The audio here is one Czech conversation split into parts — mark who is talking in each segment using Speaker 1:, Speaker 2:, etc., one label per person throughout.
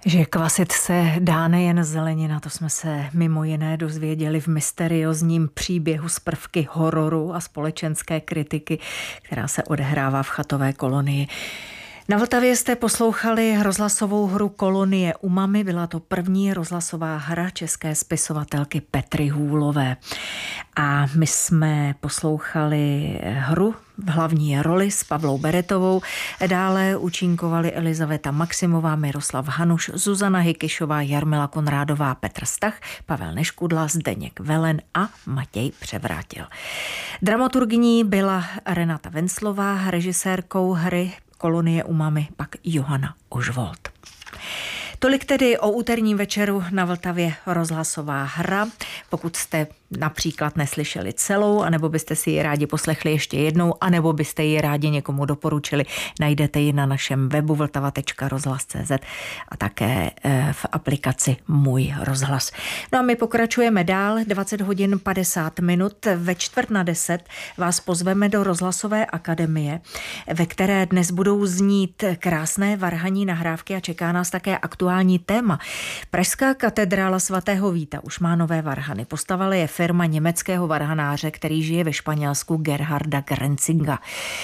Speaker 1: Že kvasit se dá nejen zelenina, to jsme se mimo jiné dozvěděli v mysteriózním příběhu z prvky hororu a společenské kritiky, která se odehrává v chatové kolonii. Na Vltavě jste poslouchali rozhlasovou hru Kolonie Umami. Byla to první rozhlasová hra české spisovatelky Petry Hůlové. A my jsme poslouchali hru v hlavní roli s Pavlou Beretovou. Dále účinkovali Elizaveta Maximová, Miroslav Hanuš, Zuzana Hykyšová, Jarmila Konrádová, Petr Stach, Pavel Neškudla, Zdeněk Velen a Matěj Převrátil. Dramaturgyní byla Renata Venclová, režisérkou hry Kolonie Umami pak Johana Ožvold. Tolik tedy o úterním večeru na Vltavě rozhlasová hra. Pokud jste například neslyšeli celou, anebo byste si ji rádi poslechli ještě jednou, anebo byste ji rádi někomu doporučili, najdete ji na našem webu vltava.rozhlas.cz a také v aplikaci Můj rozhlas. No a my pokračujeme dál, 20 hodin 50 minut. Ve 9:45 vás pozveme do rozhlasové akademie, ve které dnes budou znít krásné varhanní nahrávky a čeká nás také aktuální téma. Pražská katedrála svatého Víta už má nové varhany. Postavila je firma německého varhanáře, který žije ve Španělsku, Gerharda Grenzinga.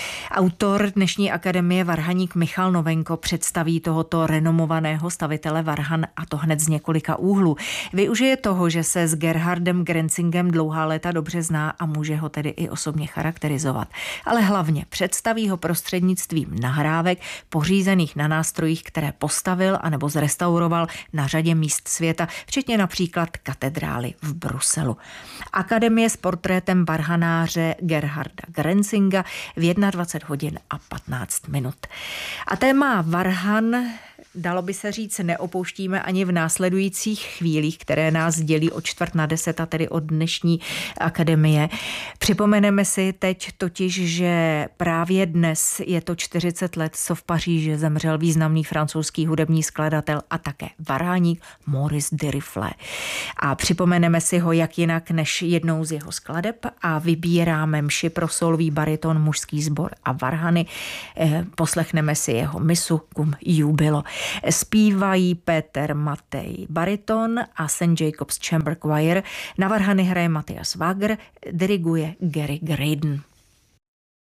Speaker 1: Autor dnešní akademie varhaník Michal Novenko představí tohoto renomovaného stavitele varhan, a to hned z několika úhlů. Využije toho, že se s Gerhardem Grenzingem dlouhá léta dobře zná a může ho tedy i osobně charakterizovat. Ale hlavně představí ho prostřednictvím nahrávek pořízených na nástrojích, které postavil anebo zrestauroval na řadě míst světa, včetně například katedrály v Bruselu. Akademie s portrétem varhanáře Gerharda Grenzinga v 21 hodin a 15 minut. A téma varhan, dalo by se říct, neopouštíme ani v následujících chvílích, které nás dělí o 9:45, a tedy od dnešní akademie. Připomeneme si teď totiž, že právě dnes je to 40 let, co v Paříži zemřel významný francouzský hudební skladatel a také varhaník Maurice Duruflé. A připomeneme si ho jak jinak než jednou z jeho skladeb a vybíráme mši pro solový bariton, mužský sbor a varhany. Poslechneme si jeho misu cum jubilo. Zpívají Peter Matej bariton a St. Jacob's Chamber Choir. Na varhany hraje Matthias Wager, diriguje Gary Graydon.